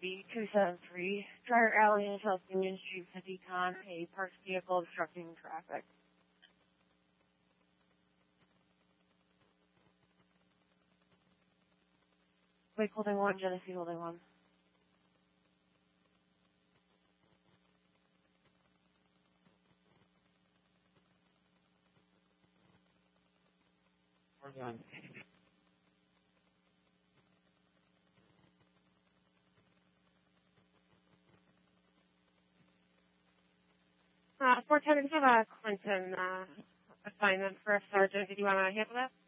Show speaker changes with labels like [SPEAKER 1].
[SPEAKER 1] B 273, Dryer Alley in South Union Street, 50 Con, a parked vehicle obstructing traffic. Wake holding 1, Genesee holding 1.
[SPEAKER 2] We're done.
[SPEAKER 1] Fort Tenant, have a Clinton assignment for a sergeant. Did you want to handle that?